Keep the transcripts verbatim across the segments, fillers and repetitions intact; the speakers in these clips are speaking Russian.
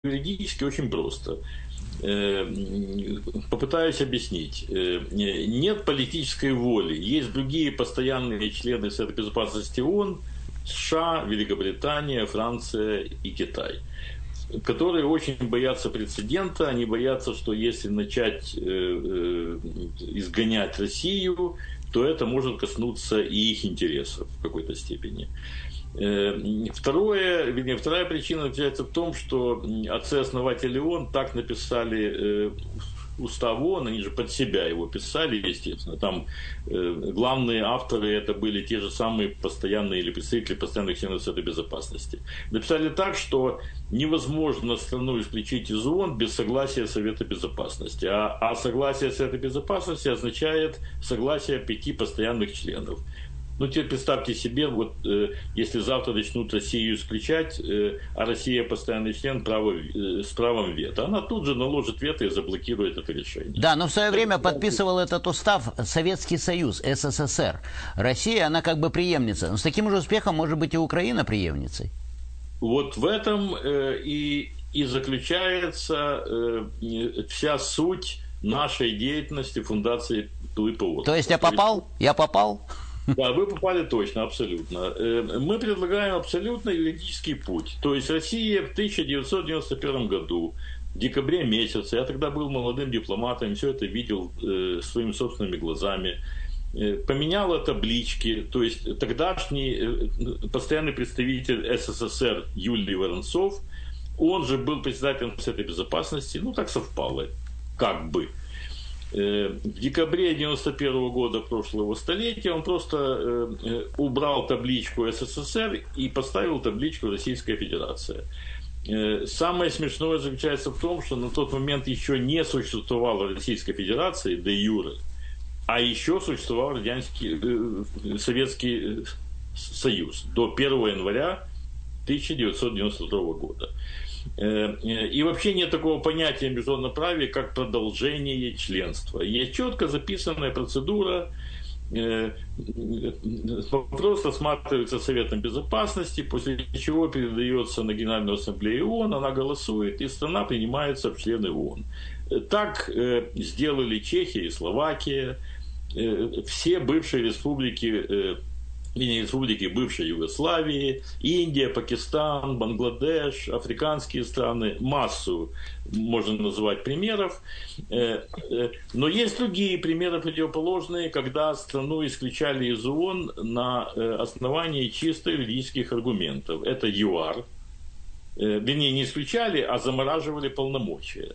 юридически очень просто. Попытаюсь объяснить. Нет политической воли. Есть другие постоянные члены Совета Безопасности ООН, США, Великобритания, Франция и Китай, которые очень боятся прецедента. Они боятся, что если начать изгонять Россию, то это может коснуться и их интересов в какой-то степени. Второе, вернее, вторая причина заключается в том, что отцы-основатели ООН так написали устав ООН, они же под себя его писали, естественно. Там главные авторы это были те же самые постоянные или представители постоянных членов Совета Безопасности. Написали так, что невозможно страну исключить из ООН без согласия Совета Безопасности. А, а согласие Совета Безопасности означает согласие пяти постоянных членов. Ну, теперь представьте себе, вот э, если завтра начнут Россию исключать, э, а Россия постоянный член право, э, с правом вето, она тут же наложит вето и заблокирует это решение. Да, но в свое время подписывал этот устав Советский Союз, СССР. Россия, она как бы преемница. Но с таким же успехом может быть и Украина преемницей. Вот в этом э, и, и заключается э, вся суть нашей деятельности Фундации Тылы ПВО. То есть я попал? Я попал? Да, вы попали точно, абсолютно. Мы предлагаем абсолютно юридический путь. То есть Россия в тысяча девятьсот девяносто первом году, в декабре месяце, я тогда был молодым дипломатом, все это видел э, своими собственными глазами, э, поменяла таблички. То есть тогдашний э, постоянный представитель СССР Юлий Воронцов, он же был председателем Совета Безопасности, ну так совпало, как бы. В декабре девяносто первого года прошлого столетия он просто убрал табличку СССР и поставил табличку Российская Федерация. Самое смешное заключается в том, что на тот момент еще не существовало Российской Федерации де юре, а еще существовал Радянский, Советский Союз до первого января тысяча девятьсот девяносто второго года. И вообще нет такого понятия в международном праве, как продолжение членства. Есть четко записанная процедура. Вопрос рассматривается Советом Безопасности, после чего передается на Генеральную Ассамблею ООН, она голосует, и страна принимается в члены ООН. Так сделали Чехия и Словакия, все бывшие республики, республики бывшей Югославии, Индия, Пакистан, Бангладеш, африканские страны, массу можно назвать примеров. Но есть другие примеры противоположные, когда страну исключали из ООН на основании чисто юридических аргументов. Это ЮАР. Вернее, не исключали, а замораживали полномочия.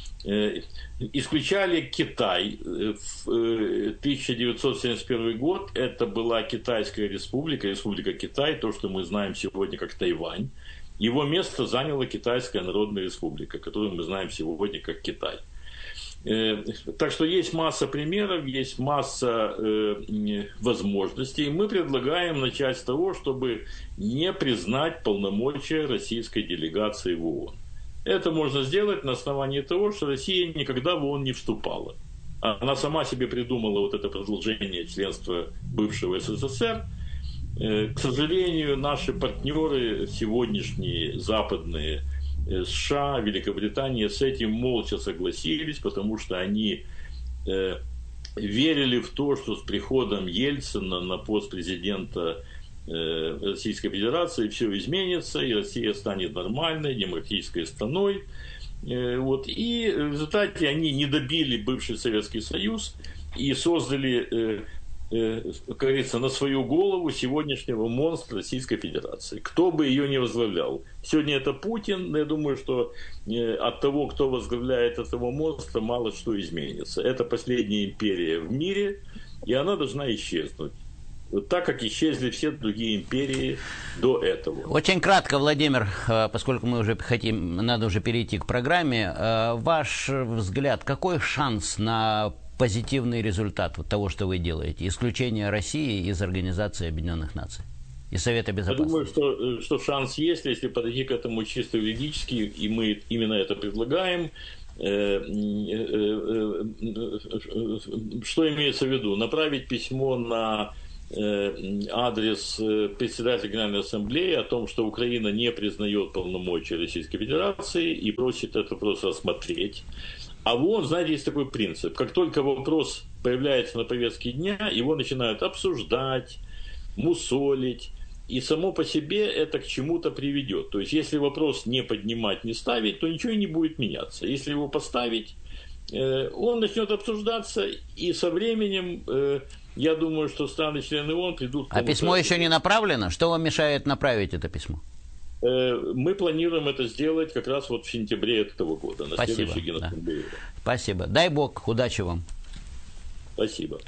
Исключали Китай в тысяча девятьсот семьдесят первый год. Это была Китайская республика, республика Китай, то, что мы знаем сегодня как Тайвань. Его место заняла Китайская Народная Республика, которую мы знаем сегодня как Китай. Так что есть масса примеров, есть масса возможностей. Мы предлагаем начать с того, чтобы не признать полномочия российской делегации в ООН. Это можно сделать на основании того, что Россия никогда в ООН не вступала. Она сама себе придумала вот это продолжение членства бывшего СССР. К сожалению, наши партнеры сегодняшние, западные, США, Великобритания, с этим молча согласились, потому что они верили в то, что с приходом Ельцина на пост президента Российской Федерации все изменится, и Россия станет нормальной, демократической страной. Вот. И в результате они не добили бывший Советский Союз и создали, как говорится, на свою голову сегодняшнего монстра Российской Федерации. Кто бы ее не возглавлял. Сегодня это Путин, но я думаю, что от того, кто возглавляет этого монстра, мало что изменится. Это последняя империя в мире, и она должна исчезнуть. Так как исчезли все другие империи до этого. Очень кратко, Владимир, поскольку мы уже хотим, надо уже перейти к программе. Ваш взгляд, какой шанс на позитивный результат вот того, что вы делаете? Исключение России из Организации Объединенных Наций и Совета Безопасности. Я думаю, что, что шанс есть, если подойти к этому чисто юридически, и мы именно это предлагаем. Что имеется в виду? Направить письмо на адрес председателя Генеральной Ассамблеи о том, что Украина не признает полномочия Российской Федерации и просит этот вопрос рассмотреть. А вот, знаете, есть такой принцип. Как только вопрос появляется на повестке дня, его начинают обсуждать, мусолить. И само по себе это к чему-то приведет. То есть, если вопрос не поднимать, не ставить, то ничего и не будет меняться. Если его поставить, он начнет обсуждаться, и со временем, я думаю, что страны-члены ООН придут к тому. А письмо еще не направлено? Что вам мешает направить это письмо? Мы планируем это сделать как раз вот в сентябре этого года, на Спасибо, следующей Генассамблее. Да. Спасибо. Дай Бог, удачи вам. Спасибо.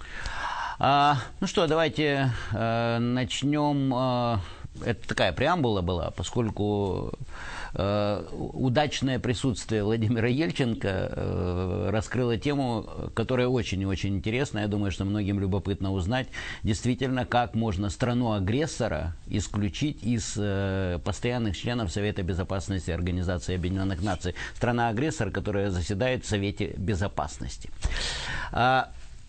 А, ну что, давайте э, начнем. Э, это такая преамбула была, поскольку э, удачное присутствие Владимира Ельченко э, раскрыло тему, которая очень и очень интересна. Я думаю, что многим любопытно узнать, действительно, как можно страну-агрессора исключить из э, постоянных членов Совета Безопасности Организации Объединенных Наций. Страна-агрессор, которая заседает в Совете Безопасности. А,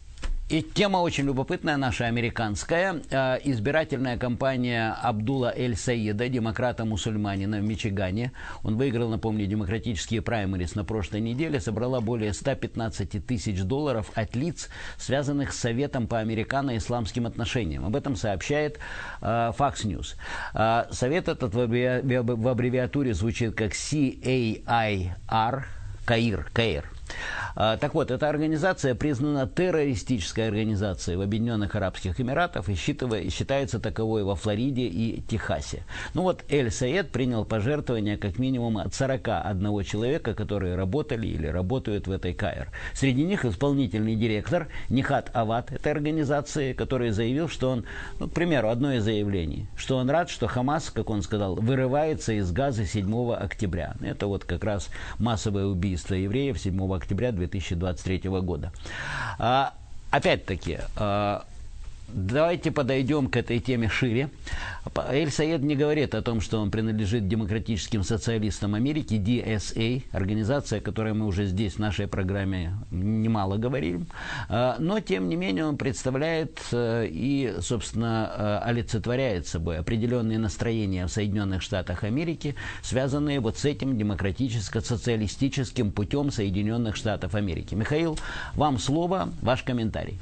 И тема очень любопытная, наша американская. Избирательная кампания Абдулла Эль-Саида, демократа-мусульманина в Мичигане. Он выиграл, напомню, демократические праймерис на прошлой неделе. Собрала более ста пятнадцати тысяч долларов от лиц, связанных с Советом по американо-исламским отношениям. Об этом сообщает uh, Fox News. Uh, совет этот в, аббреви... в аббревиатуре звучит как си эй ай ар, КАИР, КАИР. Так вот, эта организация признана террористической организацией в Объединенных Арабских Эмиратах и считается таковой во Флориде и Техасе. Ну вот, Эль-Саид принял пожертвования как минимум от сорока одного человека, которые работали или работают в этой КАИР. Среди них исполнительный директор Нихат Авад этой организации, который заявил, что он, ну, к примеру, одно из заявлений, что он рад, что Хамас, как он сказал, вырывается из Газы седьмого октября. Это вот как раз массовое убийство евреев седьмого октября две тысячи двадцать третьего года. А, опять-таки, а, давайте подойдем к этой теме шире. Эль-Саид не говорит о том, что он принадлежит демократическим социалистам Америки, ди эс эй, организация, о которой мы уже здесь в нашей программе немало говорили. Но, тем не менее, он представляет и, собственно, олицетворяет собой определенные настроения в Соединенных Штатах Америки, связанные вот с этим демократическо-социалистическим путем Соединенных Штатов Америки. Михаил, вам слово, ваш комментарий.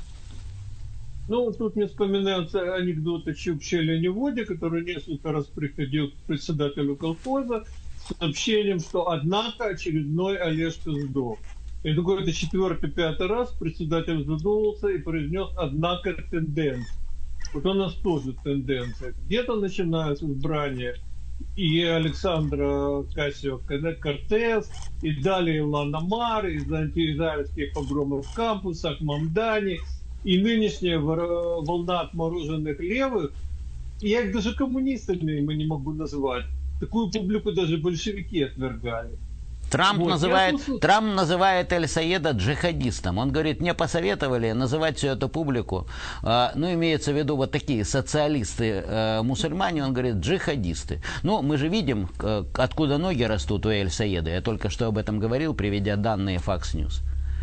Ну, тут мне вспоминаются анекдоты в пчелиневоде, который несколько раз приходил к председателю колхоза с сообщением, что однако очередной Олежка сдох. И такой это четвертый-пятый раз председатель задумался и произнес «однако тенденция». Вот у нас тоже тенденция. Где-то начинаются избрания и Александра Кассио-Кортес, и далее Илана Мар, из антиизраильских погромов в кампусах, Мамдани. И нынешняя волна отмороженных левых, я их даже коммунистами мы не могу назвать. Такую публику даже большевики отвергали. Трамп, вот, называет, слушал... Трамп называет Эль-Саида джихадистом. Он говорит, мне посоветовали называть всю эту публику, э, ну, имеется в виду вот такие социалисты-мусульмане, э, он говорит, джихадисты. Ну, мы же видим, э, откуда ноги растут у Эль-Саида. Я только что об этом говорил, приведя данные Fox News.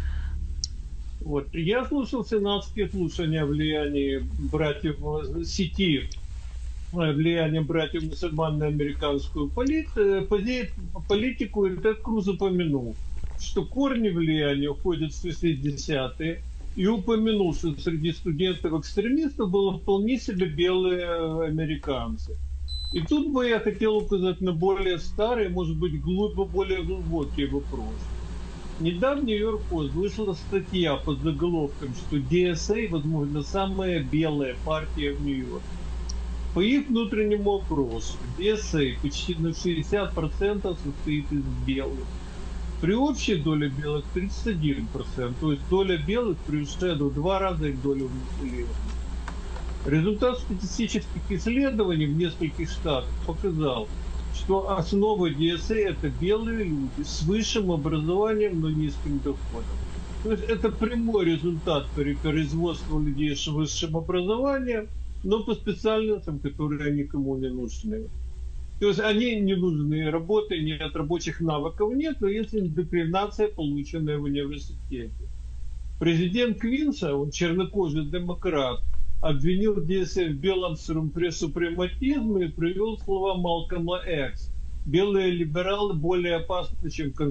Вот. Я слушал сенатские слушания о влиянии братьев сети, влияние братьев мусульман на американскую политику, и Тед Круз упомянул, что корни влияния уходят в шестидесятые, и упомянул, что среди студентов-экстремистов было вполне себе белые американцы. И тут бы я хотел указать на более старый, может быть, глубоко, более глубокий вопрос. Недавно в Нью-Йорк Пост вышла статья под заголовком, что ди эс эй, возможно, самая белая партия в Нью-Йорке. По их внутреннему опросу, ди эс эй почти на шестьдесят процентов состоит из белых. При общей доле белых тридцать один процент, то есть доля белых превышает в два раза их долю населения. Результат статистических исследований в нескольких штатах показал, что основа ди эс эй это белые люди с высшим образованием, но низким доходом. То есть это прямой результат производства людей с высшим образованием, но по специальностям, которые никому не нужны. То есть они не нужны, работы нет, рабочих навыков нет, но есть индоктринация, полученная в университете. Президент Квинса, он чернокожий демократ, обвинил действия в белом супрематизме и привел слова Малкольма Экс. Белые либералы более опасны, чем